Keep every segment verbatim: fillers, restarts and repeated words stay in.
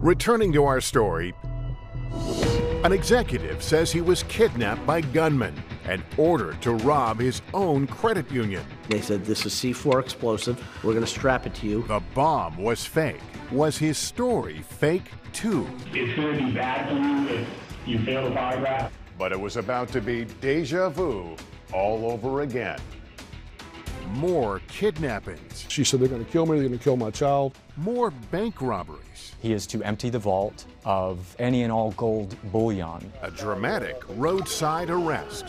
Returning to our story, an executive says he was kidnapped by gunmen and ordered to rob his own credit union. They said, this is C four explosive. We're going to strap it to you. The bomb was fake. Was his story fake too? It's going to be bad for you if you fail the polygraph. But it was about to be deja vu all over again. More kidnappings. She said, they're going to kill me, they're going to kill my child. More bank robberies. He is to empty the vault of any and all gold bullion. A dramatic roadside arrest.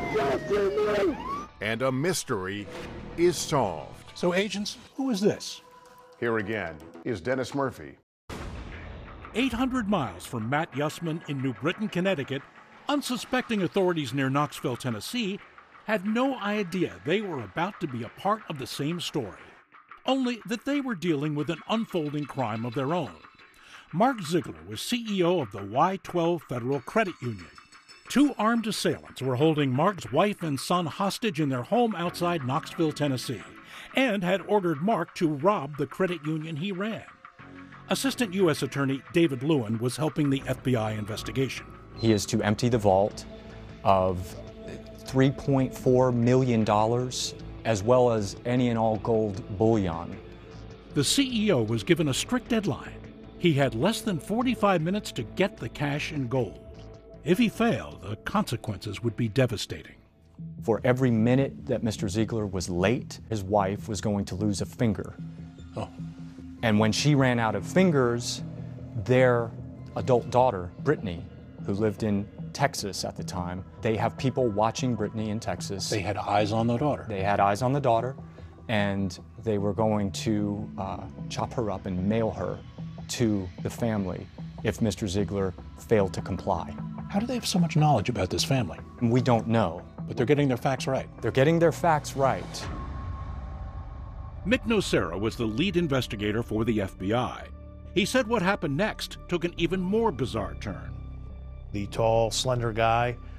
And a mystery is solved. So, agents, who is this? Here again is Dennis Murphy. eight hundred miles from Matt Yussman in New Britain, Connecticut, unsuspecting authorities near Knoxville, Tennessee, had no idea they were about to be a part of the same story, only that they were dealing with an unfolding crime of their own. Mark Ziegler was C E O of the Y twelve Federal Credit Union. Two armed assailants were holding Mark's wife and son hostage in their home outside Knoxville, Tennessee, and had ordered Mark to rob the credit union he ran. Assistant U S Attorney David Lewin was helping the F B I investigation. He is to empty the vault of three point four million dollars, as well as any and all gold bullion. The C E O was given a strict deadline. He had less than forty-five minutes to get the cash and gold. If he failed, the consequences would be devastating. For every minute that Mister Ziegler was late, his wife was going to lose a finger. Oh. And when she ran out of fingers, their adult daughter, Brittany, who lived in Texas at the time, they have people watching Brittany in Texas. They had eyes on the daughter. They had eyes on the daughter, and they were going to uh, chop her up and mail her to the family if Mister Ziegler failed to comply. How do they have so much knowledge about this family? We don't know. But they're getting their facts right. They're getting their facts right. Mick Nocera was the lead investigator for the F B I. He said what happened next took an even more bizarre turn. The tall, slender guy